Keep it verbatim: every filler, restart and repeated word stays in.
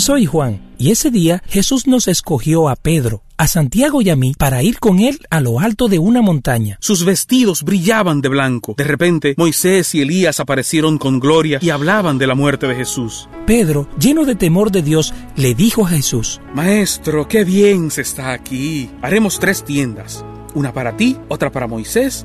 soy Juan, y ese día Jesús nos escogió a Pedro, a Santiago y a mí para ir con él a lo alto de una montaña. Sus vestidos brillaban de blanco. De repente, Moisés y Elías aparecieron con gloria y hablaban de la muerte de Jesús. Pedro, lleno de temor de Dios, le dijo a Jesús: Maestro, qué bien se está aquí. Haremos tres tiendas, una para ti, otra para Moisés